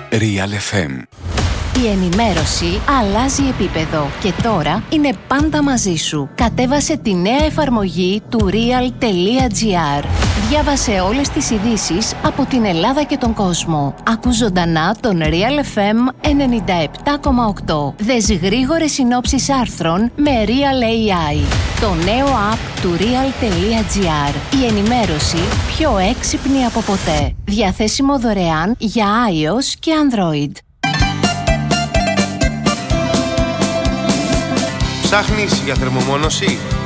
Real FM. Η ενημέρωση αλλάζει επίπεδο και τώρα είναι πάντα μαζί σου. Κατέβασε τη νέα εφαρμογή του real.gr. Διάβασε όλες τις ειδήσεις από την Ελλάδα και τον κόσμο. Ακού ζωντανά τον Real FM 97,8. Δες γρήγορες συνόψεις άρθρων με Real AI. Το νέο app του real.gr. Η ενημέρωση πιο έξυπνη από ποτέ. Διαθέσιμο δωρεάν για iOS και Android. Ψάχνεις για θερμομόνωση?